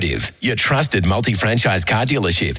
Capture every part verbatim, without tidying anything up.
Your trusted multi-franchise car dealership.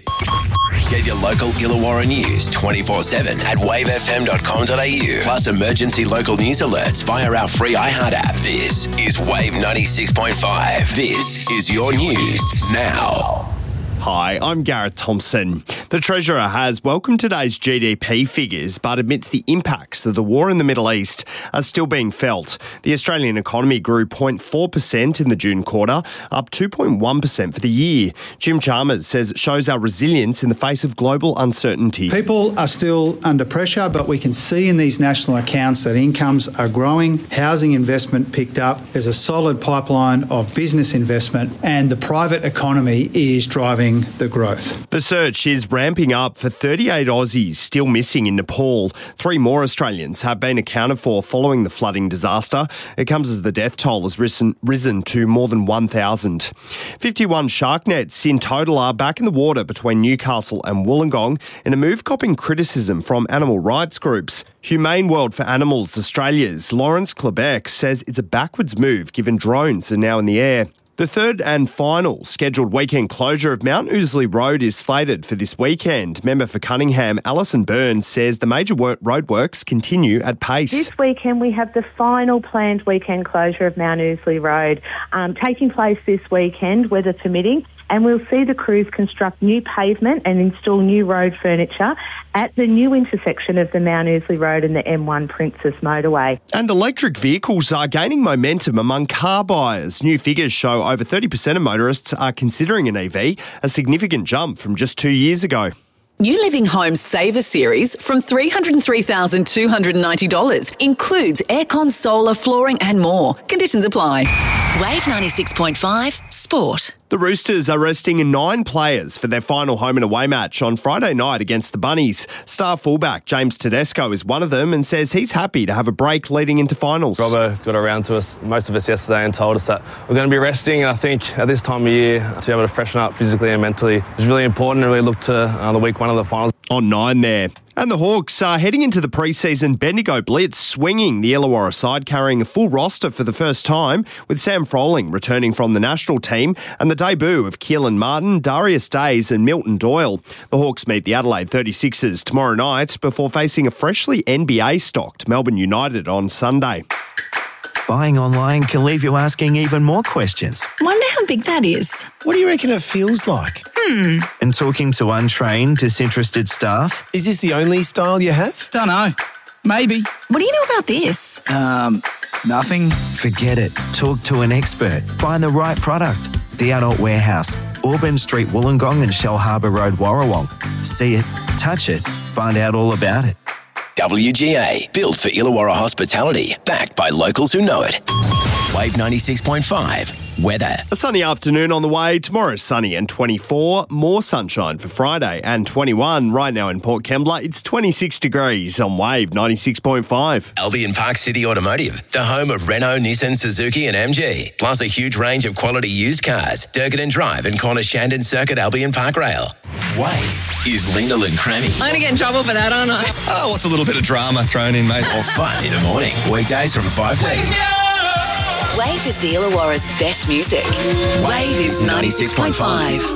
Get your local Illawarra news twenty-four seven at wave f m dot com dot a u. Plus emergency local news alerts via our free iHeart app. This is Wave ninety-six point five. This is your news now. Hi, I'm Gareth Thompson. The Treasurer has welcomed today's G D P figures, but admits the impacts of the war in the Middle East are still being felt. The Australian economy grew zero point four percent in the June quarter, up two point one percent for the year. Jim Chalmers says it shows our resilience in the face of global uncertainty. People are still under pressure, but we can see in these national accounts that incomes are growing, housing investment picked up, there's a solid pipeline of business investment, and the private economy is driving the growth. The search is ramping up for thirty-eight Aussies still missing in Nepal. Three more Australians have been accounted for following the flooding disaster. It comes as the death toll has risen, risen to more than one thousand. fifty-one shark nets in total are back in the water between Newcastle and Wollongong in a move copping criticism from animal rights groups. Humane World for Animals Australia's Lawrence Klebeck says it's a backwards move given drones are now in the air. The third and final scheduled weekend closure of Mount Ousley Road is slated for this weekend. Member for Cunningham, Alison Burns, says the major work roadworks continue at pace. This weekend we have the final planned weekend closure of Mount Ousley Road um, taking place this weekend, weather permitting. And we'll see the crews construct new pavement and install new road furniture at the new intersection of the Mount Ousley Road and the M one Princess motorway. And electric vehicles are gaining momentum among car buyers. New figures show over thirty percent of motorists are considering an E V, a significant jump from just two years ago. New Living Homes Saver Series from three hundred three thousand two hundred ninety dollars includes aircon, solar, flooring and more. Conditions apply. Wave ninety-six point five Sport. The Roosters are resting nine players for their final home and away match on Friday night against the Bunnies. Star fullback James Tedesco is one of them and says he's happy to have a break leading into finals. Robbo got around to us, most of us yesterday, and told us that we're going to be resting. And I think at this time of year, to be able to freshen up physically and mentally is really important and really look to uh, the week one of the finals. On nine there. And the Hawks are heading into the pre-season Bendigo Blitz, swinging the Illawarra side, carrying a full roster for the first time, with Sam Froling returning from the national team and the debut of Keelan Martin, Darius Days and Milton Doyle. The Hawks meet the Adelaide thirty-sixers tomorrow night before facing a freshly N B A-stocked Melbourne United on Sunday. Buying online can leave you asking even more questions. Wonder how big that is. What do you reckon it feels like? Hmm. And talking to untrained, disinterested staff. Is this the only style you have? Dunno. Maybe. What do you know about this? Um, nothing. Forget it. Talk to an expert. Find the right product. The Adult Warehouse, Auburn Street, Wollongong and Shell Harbour Road, Warrawong. See it, touch it, find out all about it. W G A, built for Illawarra hospitality, backed by locals who know it. Wave ninety-six point five, weather. A sunny afternoon on the way. Tomorrow sunny and twenty-four. More sunshine for Friday and twenty-one. Right now in Port Kembla, it's twenty-six degrees on Wave ninety-six point five. Albion Park City Automotive, the home of Renault, Nissan, Suzuki and M G. Plus a huge range of quality used cars. Durgan Drive and Corner Shandon Circuit Albion Park Rail. Wave is Lyndall and Cranny. I'm going to get in trouble for that, aren't I? Oh, what's a little bit of drama thrown in, mate? Or fun in the morning. Weekdays from five thirty. Wave is the Illawarra's best music. Wave is ninety-six point five.